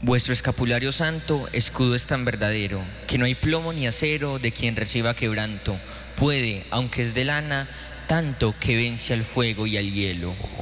Vuestro escapulario santo, escudo es tan verdadero, que no hay plomo ni acero de quien reciba quebranto. Puede, aunque es de lana, tanto que vence al fuego y al hielo.